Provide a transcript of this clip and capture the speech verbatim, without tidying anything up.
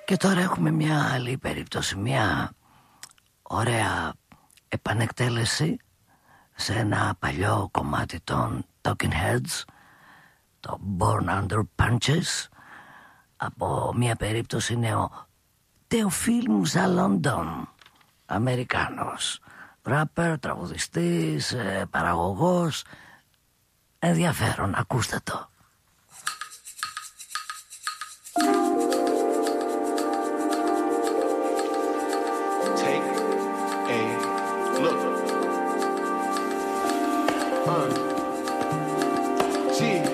Και τώρα έχουμε μια άλλη περίπτωση, μια ωραία επανεκτέλεση σε ένα παλιό κομμάτι των Talking Heads, το Born Under Punches, από μια περίπτωση είναι ο Theophile Moussa-London, Αμερικάνος ράπερ, τραγουδιστής, παραγωγός, ενδιαφέρον, ακούστε το. Take a look. Uh. G.